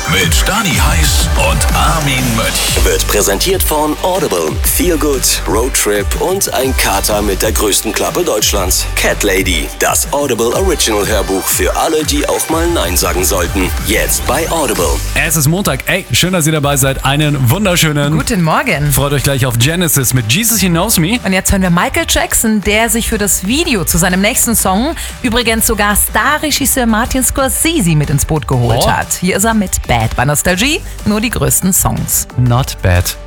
mit Stani Heiß und Armin Mönch. Wird präsentiert von Audible, Feel Good, Roadtrip und ein Kater mit der größten Klappe Deutschlands. Cat Lady, das Audible Original Hörbuch für alle, die auch mal Nein sagen sollten. Jetzt bei Audible. Es ist Montag. Ey, schön, dass ihr dabei seid. Einen wunderschönen Guten Morgen. Freut euch gleich auf Genesis mit Jesus He Knows Me. Und jetzt hören wir Michael Jackson, der sich für das Video zu seinem nächsten Song übrigens sogar Starregisseur Martin Scorsese mit ins Boot geholt hat. Hier ist er mit Bad bei Nostalgie, nur die größten Songs. Not bad.